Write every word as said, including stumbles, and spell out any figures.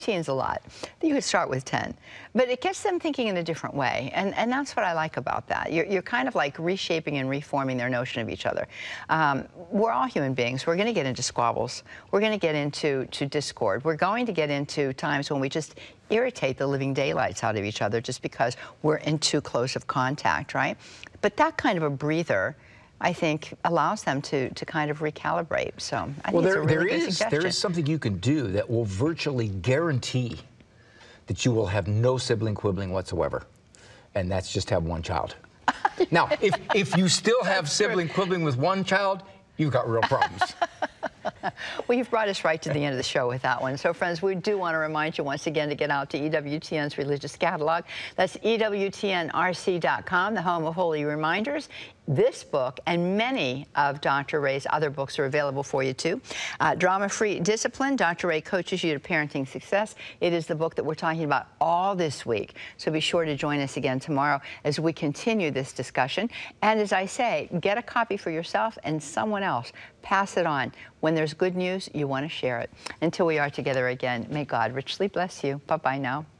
teens a lot. You could start with ten. But it gets them thinking in a different way, and, and that's what I like about that. You're, you're kind of like reshaping and reforming their notion of each other. Um, we're all human beings. We're going to get into squabbles. We're going to get into to discord. We're going to get into times when we just irritate the living daylights out of each other just because we're in too close of contact, right? But that kind of a breather, I think, allows them to, to kind of recalibrate. So I think well, there, it's a really there good is suggestion. there is something you can do that will virtually guarantee that you will have no sibling quibbling whatsoever, and that's just have one child. Now, if if you still have sibling quibbling with one child, you've got real problems. Well, you've brought us right to the end of the show with that one. So, friends, we do want to remind you once again to get out to E W T N's Religious Catalog. That's E W T N R C dot com, the home of holy reminders. This book and many of Doctor Ray's other books are available for you, too. Uh, Drama-Free Discipline, Doctor Ray coaches you to parenting success. It is the book that we're talking about all this week. So be sure to join us again tomorrow as we continue this discussion. And as I say, get a copy for yourself and someone else. Pass it on. When there's good news, you want to share it. Until we are together again, may God richly bless you. Bye-bye now.